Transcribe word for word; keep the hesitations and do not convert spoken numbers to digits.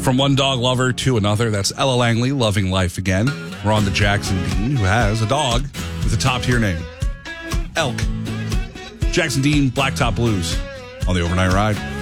From one dog lover to another, that's Ella Langley, Loving Life Again. We're on to Jackson Dean, who has a dog with a top-tier name, Elk. Jackson Dean, Blacktop Blues on the Overnight Ride.